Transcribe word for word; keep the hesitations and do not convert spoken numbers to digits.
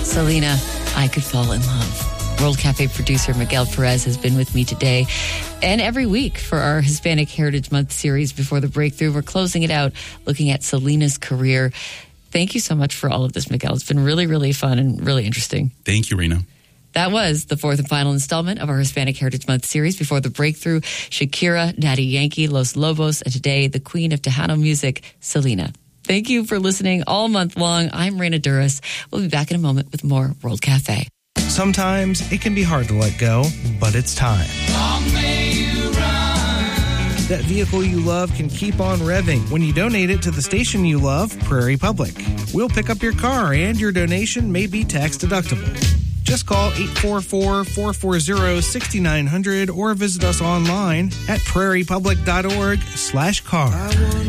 Selena, I Could Fall in Love. World Cafe producer Miguel Perez has been with me today and every week for our Hispanic Heritage Month series Before the Breakthrough. We're closing it out looking at Selena's career. Thank you so much for all of this, Miguel. It's been really, really fun and really interesting. Thank you, Rena. That was the fourth and final installment of our Hispanic Heritage Month series, Before the Breakthrough. Shakira, Daddy Yankee, Los Lobos, and today, the queen of Tejano music, Selena. Thank you for listening all month long. I'm Rena Duras. We'll be back in a moment with more World Cafe. Sometimes it can be hard to let go, but it's time. Long may you run. That vehicle you love can keep on revving when you donate it to the station you love, Prairie Public. We'll pick up your car and your donation may be tax deductible. Just call eight four four, four four zero, six nine zero zero or visit us online at prairiepublic dot org slash car.